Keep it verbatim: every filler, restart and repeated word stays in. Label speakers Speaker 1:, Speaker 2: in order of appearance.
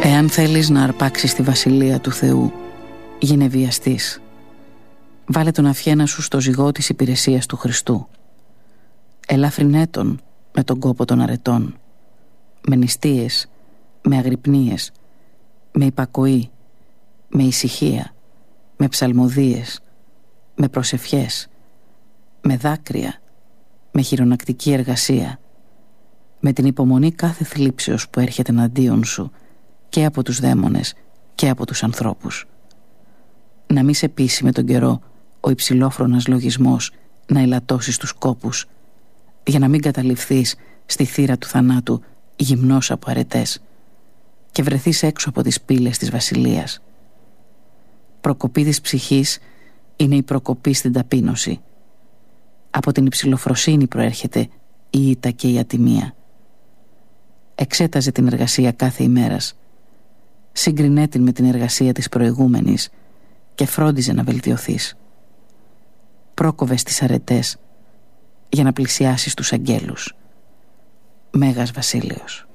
Speaker 1: Εάν θέλεις να αρπάξεις τη βασιλεία του Θεού, γίνε βιαστής. Βάλε τον αφιένα σου στο ζυγό της υπηρεσίας του Χριστού. Ελάφρυνέ τον με τον κόπο των αρετών, με νηστείες, με αγρυπνίες, με υπακοή, με ησυχία, με ψαλμοδίες, με προσευχές, με δάκρυα, με χειρονακτική εργασία, με την υπομονή κάθε θλίψεως που έρχεται εναντίον σου και από τους δαίμονες και από τους ανθρώπους. Να μη σε πείσει με τον καιρό ο υψηλόφρονας λογισμός να ελαττώσεις τους κόπους, για να μην καταληφθείς στη θύρα του θανάτου γυμνός από αρετές και βρεθείς έξω από τις πύλες της βασιλείας. Προκοπή της ψυχής είναι η προκοπή στην ταπείνωση. Από την υψηλοφροσύνη προέρχεται η ήττα και η ατιμία. Εξέταζε την εργασία κάθε ημέρας, σύγκρινέ την με την εργασία της προηγούμενης και φρόντιζε να βελτιωθείς. Πρόκοβες τις αρετές για να πλησιάσεις τους αγγέλους. Μέγας Βασίλειος.